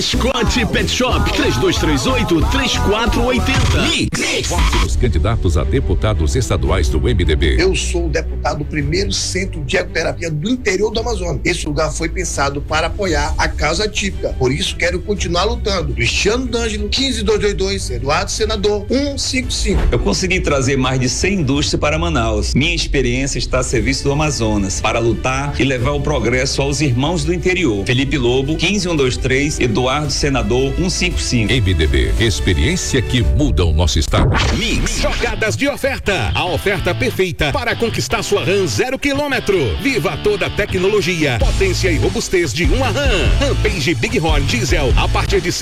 Mascote Pet Shop 3238-3480. Mix. Os candidatos a deputados estaduais do MDB. Eu sou o deputado do primeiro centro de ecoterapia do interior do Amazonas. Esse lugar foi pensado para apoiar a causa típica. Por isso quero continuar lutando. Cristiano D'Angelo, 15222, Eduardo Senador, 155. Eu consegui trazer mais de 100 indústrias para Manaus. Minha experiência está a serviço do Amazonas para lutar e levar o progresso aos irmãos do interior. Felipe Lobo, 15123, Eduardo Senador, 155. MDB, experiência que muda o nosso estado. Mix. Jogadas de oferta. A oferta perfeita para conquistar sua RAM 0 km. Viva toda a tecnologia, potência e robustez de uma RAM. Rampage Bighorn Diesel a partir de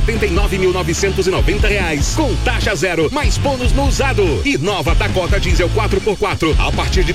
R$179.990 com taxa zero, mais bônus no usado. E nova Dakota Diesel 4x4 a partir de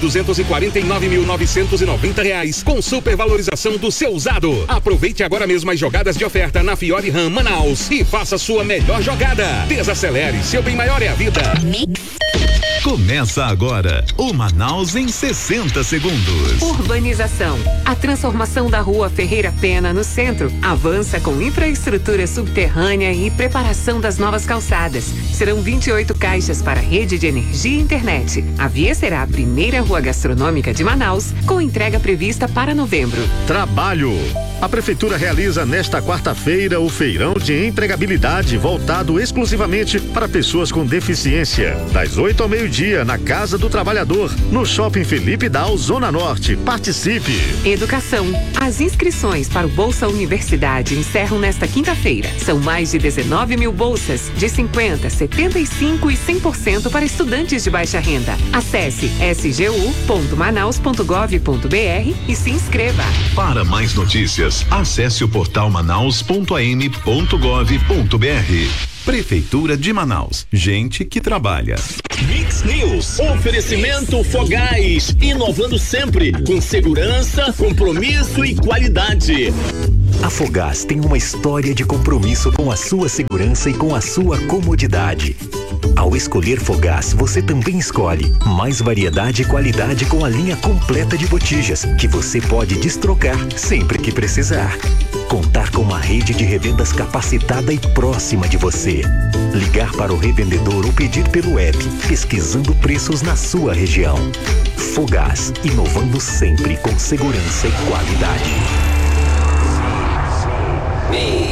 R$249.990 com supervalorização do seu usado. Aproveite agora mesmo as jogadas de oferta na Fiore RAM Manaus e faça sua melhor jogada. Desacelere, seu bem maior é a vida. Começa agora o Manaus em 60 segundos. Urbanização. A transformação da rua Ferreira Pena no centro avança com infraestrutura subterrânea e preparação das novas calçadas. Serão 28 caixas para rede de energia e internet. A via será a primeira rua gastronômica de Manaus, com entrega prevista para novembro. Trabalho. A Prefeitura realiza nesta quarta-feira o feirão de empregabilidade voltado exclusivamente para pessoas com deficiência. Das 8 ao meio-dia, na Casa do Trabalhador, no Shopping Felipe Dal, Zona Norte. Participe! Educação. As inscrições para o Bolsa Universidade encerram nesta quinta-feira. São mais de 19 mil bolsas, de 50%, 75% e 100% para estudantes de baixa renda. Acesse sgu.manaus.gov.br e se inscreva. Para mais notícias, acesse o portal manaus.am.gov.br. Prefeitura de Manaus. Gente que trabalha. Mix News. Oferecimento Fogás. Inovando sempre. Com segurança, compromisso e qualidade. A Fogás tem uma história de compromisso com a sua segurança e com a sua comodidade. Ao escolher Fogás, você também escolhe mais variedade e qualidade com a linha completa de botijas, que você pode destrocar sempre que precisar. Contar com uma rede de revendas capacitada e próxima de você. Ligar para o revendedor ou pedir pelo app, pesquisando preços na sua região. Fogás, inovando sempre com segurança e qualidade.